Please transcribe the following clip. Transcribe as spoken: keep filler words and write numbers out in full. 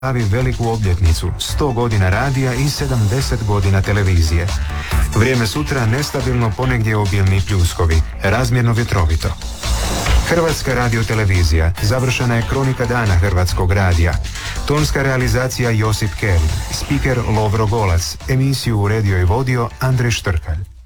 slavi veliku obljetnicu, sto godina radija i sedamdeset godina televizije. Vrijeme sutra nestabilno, ponegdje obilni pljuskovi, razmjerno vjetrovito. Hrvatska radiotelevizija, završena je kronika dana Hrvatskog radija. Tonska realizacija Josip Kel, spiker Lovro Golac, emisiju uredio i vodio Andrej Štrkalj.